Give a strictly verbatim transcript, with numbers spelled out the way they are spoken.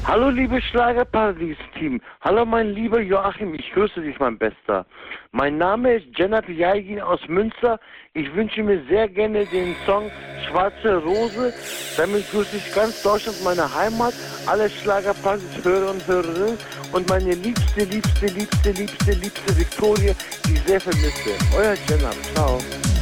Hallo liebe Schlagerparadies-Team. Hallo mein lieber Joachim, ich grüße dich, mein Bester. Mein Name ist Cenab Yaygin aus Münster. Ich wünsche mir sehr gerne den Song Schwarze Rose. Damit grüße ich ganz Deutschland, meine Heimat, alle Schlagerparadies-Hörer und Hörerinnen und meine liebste, liebste, liebste, liebste, liebste Viktoria, die ich sehr vermisse. Euer Cenab, ciao.